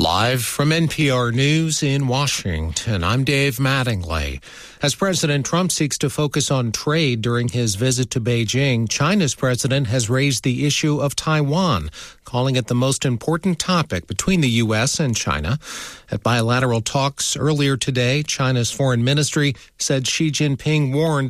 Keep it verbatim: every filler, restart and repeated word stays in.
Live from N P R News in Washington, I'm Dave Mattingly. As President Trump seeks to focus on trade during his visit to Beijing, China's president has raised the issue of Taiwan, calling it the most important topic between the U S and China. At bilateral talks earlier today, China's foreign ministry said Xi Jinping warned